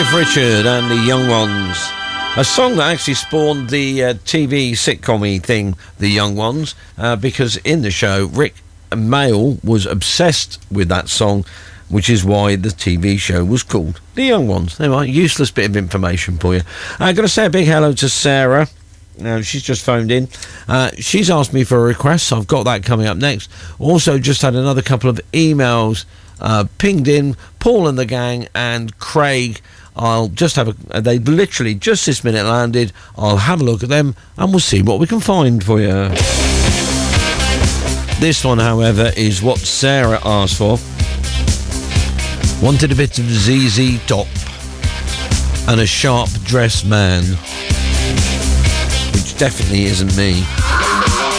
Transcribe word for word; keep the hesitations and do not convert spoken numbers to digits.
Cliff Richard and the Young Ones. A song that actually spawned the uh, T V sitcom-y thing, The Young Ones, uh, because in the show, Rick Mayall was obsessed with that song, which is why the T V show was called The Young Ones. There are useless bit of information for you. I've got to say a big hello to Sarah. Now, she's just phoned in. Uh, she's asked me for a request, so I've got that coming up next. Also, just had another couple of emails uh, pinged in. Paul and the gang and Craig. I'll just have a... They literally just this minute landed. I'll have a look at them and we'll see what we can find for you. This one, however, is what Sarah asked for. Wanted a bit of Z Z Top and a sharp dressed man. Which definitely isn't me.